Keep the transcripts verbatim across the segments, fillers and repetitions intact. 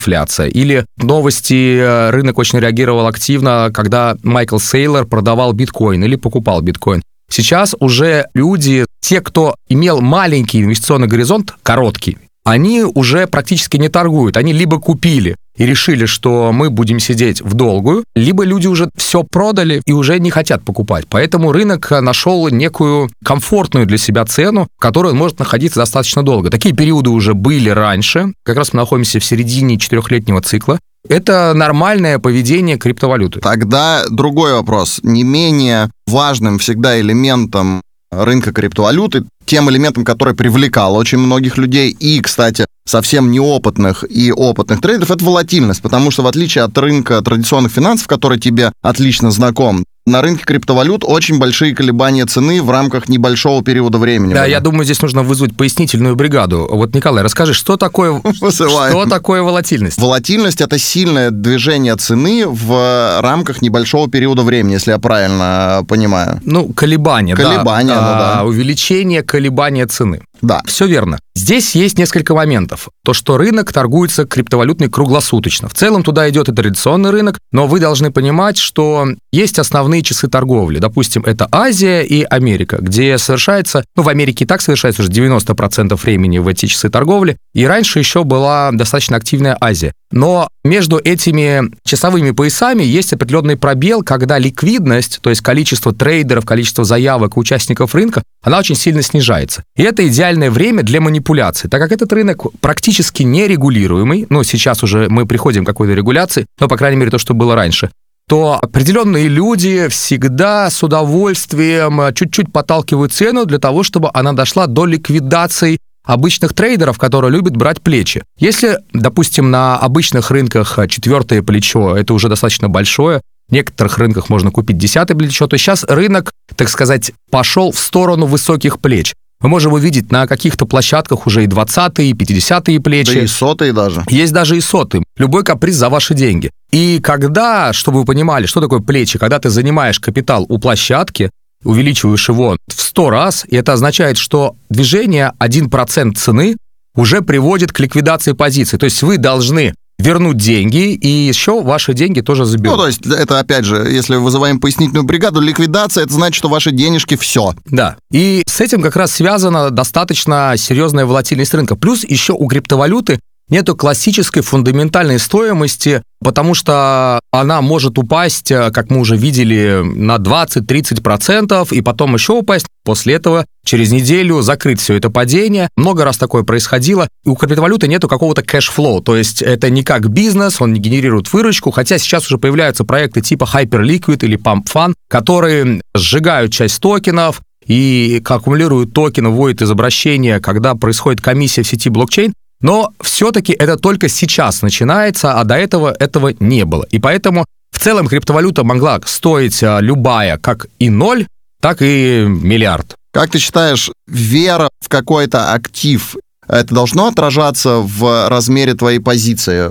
инфляция. Или новости, рынок очень реагировал активно, когда Майкл Сейлор продавал биткоин или покупал биткоин. Сейчас уже люди, те, кто имел маленький инвестиционный горизонт, короткий, они уже практически не торгуют. Они либо купили и решили, что мы будем сидеть в долгую, либо люди уже все продали и уже не хотят покупать. Поэтому рынок нашел некую комфортную для себя цену, в которой он может находиться достаточно долго. Такие периоды уже были раньше. Как раз мы находимся в середине четырехлетнего цикла. Это нормальное поведение криптовалюты. Тогда другой вопрос. Не менее важным всегда элементом рынка криптовалюты, тем элементом, который привлекал очень многих людей и, кстати, совсем неопытных и опытных трейдеров, это волатильность, потому что в отличие от рынка традиционных финансов, который тебе отлично знаком, на рынке криптовалют очень большие колебания цены в рамках небольшого периода времени. Да, я думаю, здесь нужно вызвать пояснительную бригаду. Вот, Николай, расскажи, что такое, что такое волатильность? Волатильность – это сильное движение цены в рамках небольшого периода времени, если я правильно понимаю. Ну, колебания, колебания, да. Ну, да. Увеличение колебания цены. Да. Все верно. Здесь есть несколько моментов. То, что рынок торгуется криптовалютный круглосуточно. В целом туда идет и традиционный рынок, но вы должны понимать, что есть основные часы торговли. Допустим, это Азия и Америка, где совершается, ну, в Америке и так совершается уже девяносто процентов времени в эти часы торговли, и раньше еще была достаточно активная Азия. Но между этими часовыми поясами есть определенный пробел, когда ликвидность, то есть количество трейдеров, количество заявок и участников рынка, она очень сильно снижается. И это идеальное время для манипуляций, так как этот рынок практически нерегулируемый, ну, сейчас уже мы приходим к какой-то регуляции, но, по крайней мере, то, что было раньше, то определенные люди всегда с удовольствием чуть-чуть подталкивают цену для того, чтобы она дошла до ликвидации обычных трейдеров, которые любят брать плечи. Если, допустим, на обычных рынках четвертое плечо, это уже достаточно большое, в некоторых рынках можно купить десятое плечо, то сейчас рынок, так сказать, пошел в сторону высоких плеч. Мы можем увидеть на каких-то площадках уже и двадцатые, и пятидесятые плечи. Да и сотые даже. Есть даже и сотые. Любой каприз за ваши деньги. И когда, чтобы вы понимали, что такое плечи, когда ты занимаешь капитал у площадки, увеличиваешь его в сто раз, и это означает, что движение один процент цены уже приводит к ликвидации позиции. То есть вы должны вернуть деньги, и еще ваши деньги тоже заберут. Ну, то есть это, опять же, если вызываем пояснительную бригаду, ликвидация, это значит, что ваши денежки все. Да. И с этим как раз связана достаточно серьезная волатильность рынка. Плюс еще у криптовалюты нету классической фундаментальной стоимости, потому что она может упасть, как мы уже видели, на двадцать-тридцать процентов, и потом еще упасть. После этого через неделю закрыть все это падение. Много раз такое происходило. И у криптовалюты нету какого-то кэшфлоу, то есть это не как бизнес, он не генерирует выручку, хотя сейчас уже появляются проекты типа Hyperliquid или Pump Fund, которые сжигают часть токенов и аккумулируют токены, вводят из обращения, когда происходит комиссия в сети блокчейн. Но все-таки это только сейчас начинается, а до этого этого не было. И поэтому в целом криптовалюта могла стоить любая как и ноль, так и миллиард. Как ты считаешь, вера в какой-то актив, это должно отражаться в размере твоей позиции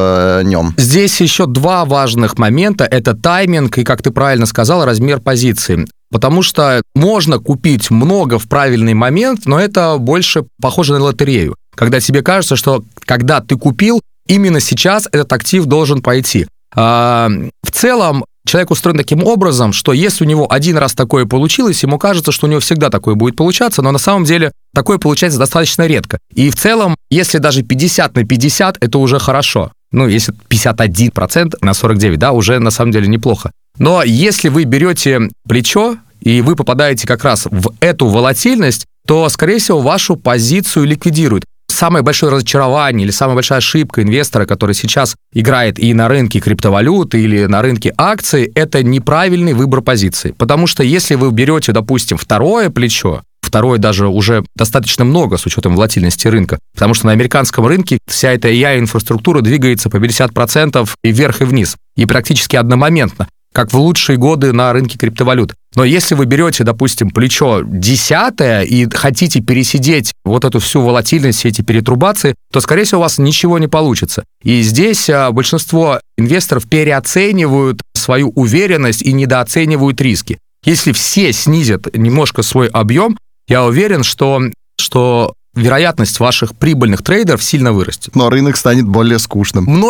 в нем? Здесь еще два важных момента. Это тайминг и, как ты правильно сказал, размер позиции. Потому что можно купить много в правильный момент, но это больше похоже на лотерею. Когда тебе кажется, что когда ты купил, именно сейчас этот актив должен пойти. А, в целом, человек устроен таким образом, что если у него один раз такое получилось, ему кажется, что у него всегда такое будет получаться, но на самом деле такое получается достаточно редко. И в целом, если даже пятьдесят на пятьдесят, это уже хорошо. Ну, если пятьдесят один процент на сорок девять, да, уже на самом деле неплохо. Но если вы берете плечо, и вы попадаете как раз в эту волатильность, то, скорее всего, вашу позицию ликвидируют. Самое большое разочарование или самая большая ошибка инвестора, который сейчас играет и на рынке криптовалют, или на рынке акций, это неправильный выбор позиции. Потому что если вы берете, допустим, второе плечо, второе даже уже достаточно много с учетом волатильности рынка, потому что на американском рынке вся эта эй ай-инфраструктура двигается по пятьдесят процентов и вверх, и вниз, и практически одномоментно, как в лучшие годы на рынке криптовалют. Но если вы берете, допустим, плечо десятое и хотите пересидеть вот эту всю волатильность, все эти перетрубации, то, скорее всего, у вас ничего не получится. И здесь большинство инвесторов переоценивают свою уверенность и недооценивают риски. Если все снизят немножко свой объем, я уверен, что, что вероятность ваших прибыльных трейдеров сильно вырастет. Но рынок станет более скучным.